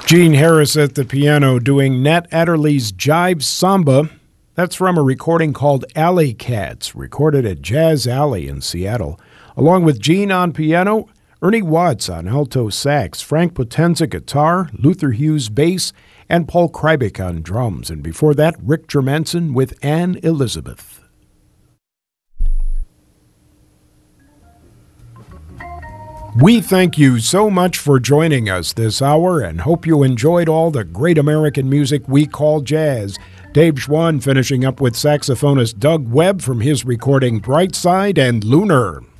Gene Harris at the piano doing Nat Adderley's Jive Samba. That's from a recording called Alley Cats, recorded at Jazz Alley in Seattle. Along with Gene on piano, Ernie Watts on alto sax, Frank Potenza guitar, Luther Hughes bass, and Paul Kreibich on drums. And before that, Rick Germanson with Anne Elizabeth. We thank you so much for joining us this hour and hope you enjoyed all the great American music we call jazz. Dave Schwann finishing up with saxophonist Doug Webb from his recording Brightside and Lunar.